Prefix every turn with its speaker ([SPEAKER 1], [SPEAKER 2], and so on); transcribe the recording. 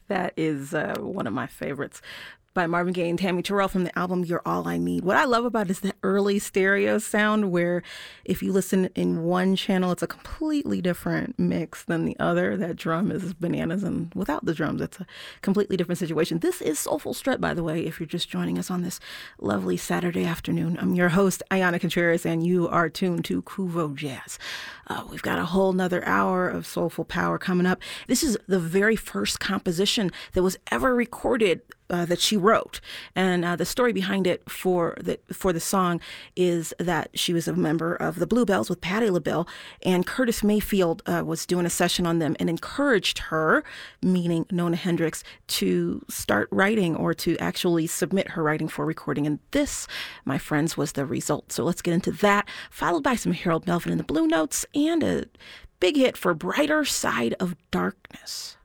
[SPEAKER 1] That is one of my favorites by Marvin Gaye and Tammy Terrell from the album You're All I Need. What I love about it is the early stereo sound where if you listen in one channel, it's a completely different mix than the other. That drum is bananas, and without the drums, it's a completely different situation. This is Soulful Strut, by the way, if you're just joining us on this lovely Saturday afternoon. I'm your host, Ayana Contreras, and you are tuned to Kuvo Jazz. We've got a whole nother hour of soulful power coming up. This is the very first composition that was ever recorded that she wrote, and the story behind it for the song is that she was a member of the Bluebells with Patti LaBelle, and Curtis Mayfield was doing a session on them and encouraged her, meaning Nona Hendryx, to start writing or to actually submit her writing for recording. And this, my friends, was the result. So let's get into that, followed by some Harold Melvin and the Blue Notes and a big hit for Brighter Side of Darkness.